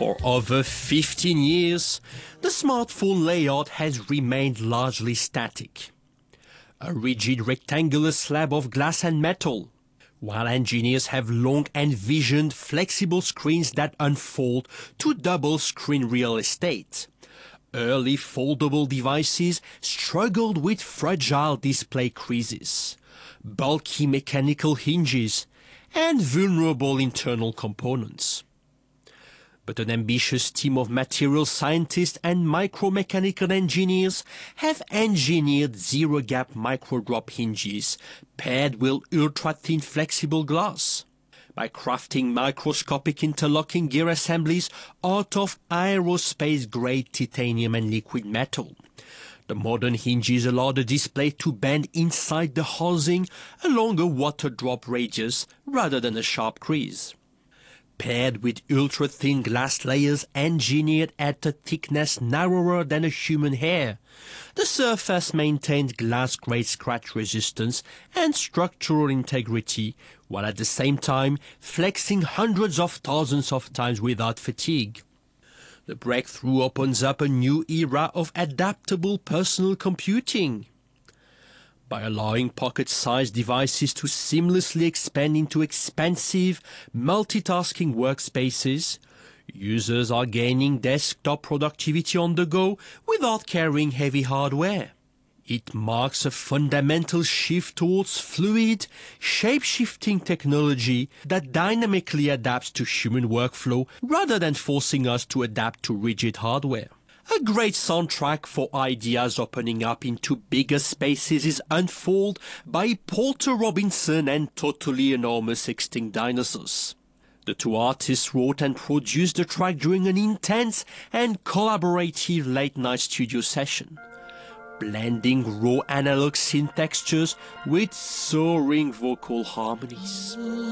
For over 15 years, the smartphone layout has remained largely static. A rigid rectangular slab of glass and metal, while engineers have long envisioned flexible screens that unfold to double screen real estate. Early foldable devices struggled with fragile display creases, bulky mechanical hinges, and vulnerable internal components. But an ambitious team of material scientists and micromechanical engineers have engineered zero-gap micro-drop hinges paired with ultra-thin flexible glass. By crafting microscopic interlocking gear assemblies out of aerospace-grade titanium and liquid metal, the modern hinges allow the display to bend inside the housing along a water drop radius rather than a sharp crease. Paired with ultra-thin glass layers engineered at a thickness narrower than a human hair, the surface maintains glass-grade scratch resistance and structural integrity, while at the same time flexing hundreds of thousands of times without fatigue. The breakthrough opens up a new era of adaptable personal computing. By allowing pocket-sized devices to seamlessly expand into expansive, multitasking workspaces, users are gaining desktop productivity on the go without carrying heavy hardware. It marks a fundamental shift towards fluid, shape-shifting technology that dynamically adapts to human workflow rather than forcing us to adapt to rigid hardware. A great soundtrack for ideas opening up into bigger spaces is Unfold by Porter Robinson and Totally Enormous Extinct Dinosaurs. The two artists wrote and produced the track during an intense and collaborative late-night studio session, blending raw analog synth textures with soaring vocal harmonies.